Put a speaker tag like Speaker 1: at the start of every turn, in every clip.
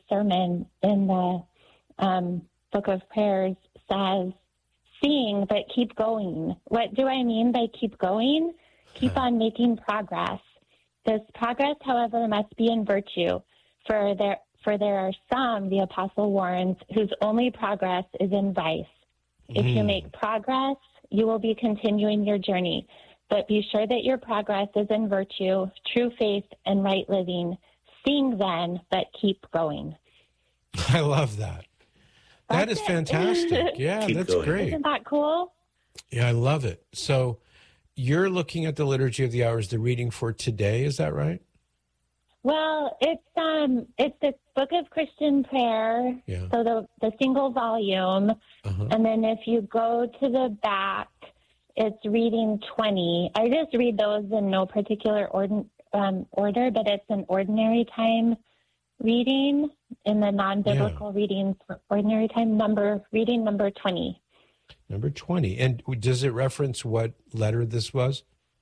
Speaker 1: sermon in the Book of Prayers says, "Sing, but keep going." What do I mean by keep going? Keep on making progress. This progress, however, must be in virtue. For there are some, the apostle warns, whose only progress is in vice. If you make progress, you will be continuing your journey. But be sure that your progress is in virtue, true faith, and right living. Sing then, but keep going.
Speaker 2: I love that. That is fantastic. Yeah, that's great.
Speaker 1: Isn't that cool?
Speaker 2: Yeah, I love it. So you're looking at the Liturgy of the Hours, the reading for today, is that right?
Speaker 1: Well, it's the Book of Christian Prayer, so the single volume, and then if you go to the back, it's reading 20. I just read those in no particular order, but it's an ordinary time reading in the non-biblical readings for ordinary time, reading number 20.
Speaker 2: Number 20. And does it reference what letter this was?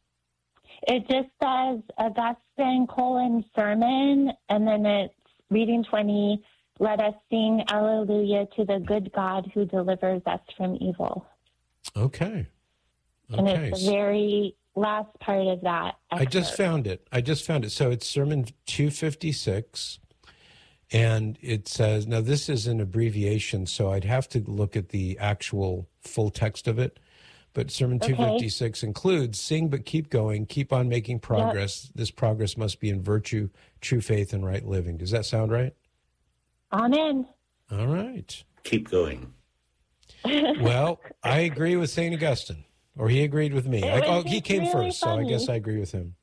Speaker 1: It just says Augustine sermon, and then it's reading 20, "Let us sing alleluia to the good God who delivers us from evil."
Speaker 2: Okay.
Speaker 1: And it's the very last part of that excerpt.
Speaker 2: I just found it. So it's Sermon 256, and it says, now this is an abbreviation, so I'd have to look at the actual full text of it. But Sermon 256 includes, "Sing but keep going, keep on making progress. Yep. This progress must be in virtue, true faith, and right living." Does that sound right?
Speaker 1: Amen.
Speaker 2: All right.
Speaker 3: Keep going.
Speaker 2: Well, I agree with St. Augustine, or he agreed with me. He came really first, funny. So I guess I agree with him.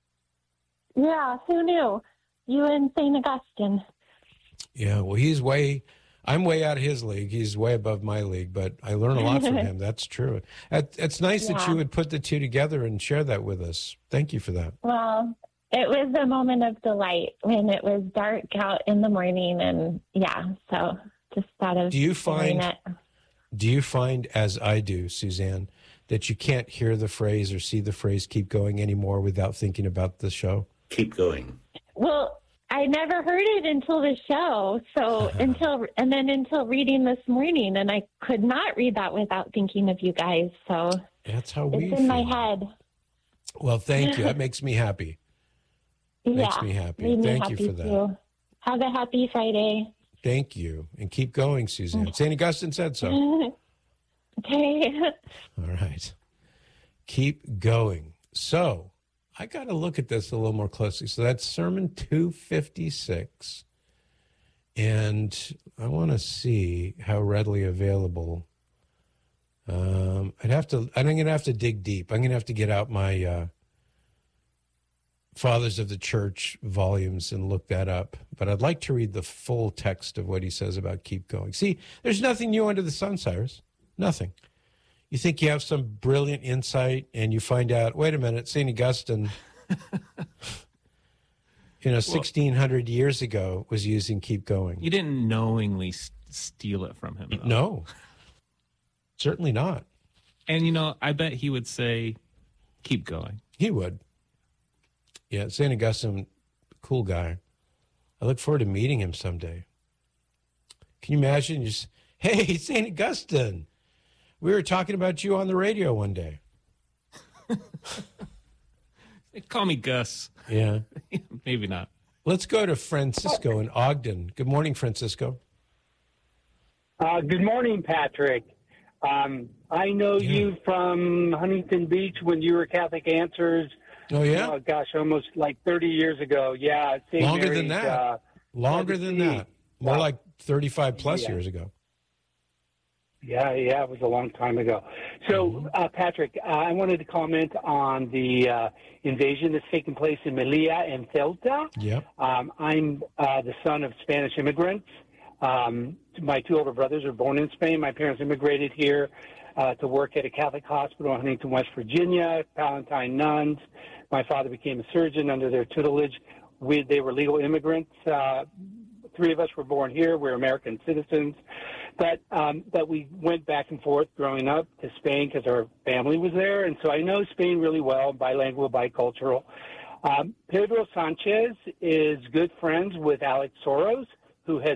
Speaker 1: Yeah, who knew? You and St. Augustine.
Speaker 2: Yeah, well, I'm way out of his league. He's way above my league, but I learn a lot from him. That's true. It's nice that you would put the two together and share that with us. Thank you for that.
Speaker 1: Well, it was a moment of delight when it was dark out in the morning, and so just thought of
Speaker 2: Do you find, as I do, Suzanne, that you can't hear the phrase or see the phrase "keep going" anymore without thinking about the show?
Speaker 3: Keep going.
Speaker 1: Well, I never heard it until the show, until reading this morning, and I could not read that without thinking of you guys. So
Speaker 2: that's how
Speaker 1: it's in my head.
Speaker 2: Well, thank you. That makes me happy. Makes me happy. Thank you for that.
Speaker 1: Too. Have a happy Friday.
Speaker 2: Thank you, and keep going, Suzanne. St. Augustine said so.
Speaker 1: Okay.
Speaker 2: All right. Keep going. So I got to look at this a little more closely. So that's Sermon 256. And I want to see how readily available. I'm going to have to dig deep. I'm going to have to get out my Fathers of the Church volumes and look that up. But I'd like to read the full text of what he says about keep going. See, there's nothing new under the sun, Cyrus. Nothing. You think you have some brilliant insight, and you find out, wait a minute, St. Augustine, 1,600 years ago was using keep going.
Speaker 4: You didn't knowingly steal it from him, though.
Speaker 2: No, certainly not.
Speaker 4: And, I bet he would say, keep going.
Speaker 2: He would. Yeah, St. Augustine, cool guy. I look forward to meeting him someday. Can you imagine? Just, hey, St. Augustine, we were talking about you on the radio one day.
Speaker 4: They call me Gus.
Speaker 2: Yeah.
Speaker 4: Maybe not.
Speaker 2: Let's go to Francisco in Ogden. Good morning, Francisco.
Speaker 5: Good morning, Patrick. I know you from Huntington Beach when you were Catholic Answers.
Speaker 2: Oh, yeah?
Speaker 5: Oh, gosh, almost like 30 years ago. Yeah.
Speaker 2: Longer than that. Longer than that. More like 35 plus years ago.
Speaker 5: Yeah, it was a long time ago. So, Patrick, I wanted to comment on the invasion that's taking place in Melilla and Ceuta.
Speaker 2: Yep.
Speaker 5: I'm the son of Spanish immigrants. My two older brothers were born in Spain. My parents immigrated here to work at a Catholic hospital in Huntington, West Virginia, Palatine nuns. My father became a surgeon under their tutelage. They were legal immigrants. Three of us were born here. We're American citizens. But we went back and forth growing up to Spain because our family was there. And so I know Spain really well, bilingual, bicultural. Pedro Sanchez is good friends with Alex Soros, who has